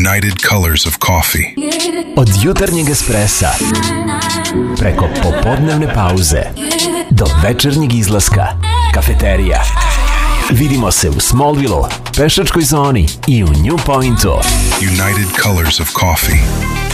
United Colors of Coffee. Od jutarnjeg espressa preko popodnevne pauze do večernjeg izlaska, kafeterija. Vidimo se u Smallville, pešačkoj zoni i u New Pointu. United Colors of Coffee.